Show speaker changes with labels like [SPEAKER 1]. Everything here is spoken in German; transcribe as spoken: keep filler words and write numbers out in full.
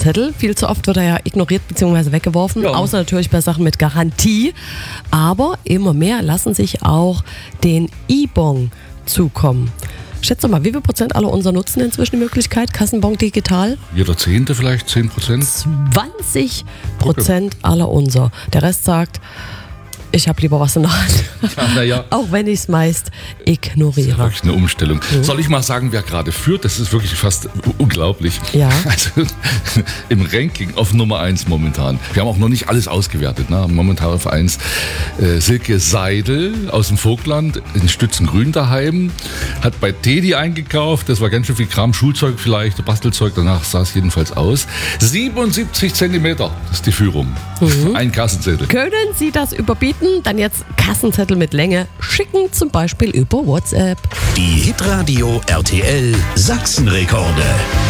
[SPEAKER 1] Kassenzettel. Viel zu oft wird er ja ignoriert bzw. weggeworfen,
[SPEAKER 2] Ja.
[SPEAKER 1] außer natürlich bei Sachen mit Garantie. Aber immer mehr lassen sich auch den E-Bon zukommen. Schätze mal, wie viel Prozent aller unserer nutzen inzwischen die Möglichkeit, Kassenbon digital?
[SPEAKER 2] Jeder Zehnte vielleicht, zehn Prozent?
[SPEAKER 1] zwanzig Prozent aller unser. Der Rest sagt, ich habe lieber was in der Hand.
[SPEAKER 2] Ja, na ja.
[SPEAKER 1] Auch wenn ich es meist ignoriere.
[SPEAKER 2] Wirklich eine Umstellung.
[SPEAKER 1] Mhm.
[SPEAKER 2] Soll ich mal sagen, wer gerade führt? Das ist wirklich fast unglaublich.
[SPEAKER 1] Ja.
[SPEAKER 2] Also im Ranking auf Nummer eins momentan. Wir haben auch noch nicht alles ausgewertet. Ne? Momentan auf eins äh, Silke Seidel aus dem Vogtland in Stützengrün daheim. Hat bei Teddy eingekauft. Das war ganz schön viel Kram. Schulzeug vielleicht, Bastelzeug. Danach sah es jedenfalls aus. siebenundsiebzig Zentimeter ist die Führung. Mhm. Ein Kassenzettel.
[SPEAKER 1] Können Sie das überbieten? Dann jetzt Kassenzettel mit Länge schicken, zum Beispiel über WhatsApp.
[SPEAKER 3] Die Hitradio R T L Sachsenrekorde.